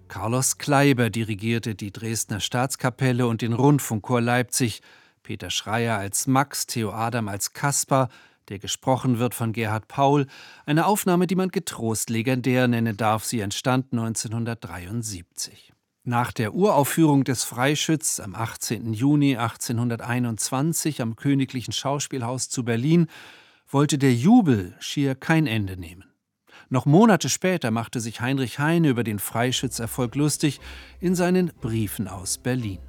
Carlos Kleiber dirigierte die Dresdner Staatskapelle und den Rundfunkchor Leipzig, Peter Schreyer als Max, Theo Adam als Kaspar, der gesprochen wird von Gerhard Paul, eine Aufnahme, die man getrost legendär nennen darf, sie entstand 1973. Nach der Uraufführung des Freischütz am 18. Juni 1821 am Königlichen Schauspielhaus zu Berlin wollte der Jubel schier kein Ende nehmen. Noch Monate später machte sich Heinrich Heine über den Freischütz-Erfolg lustig in seinen Briefen aus Berlin.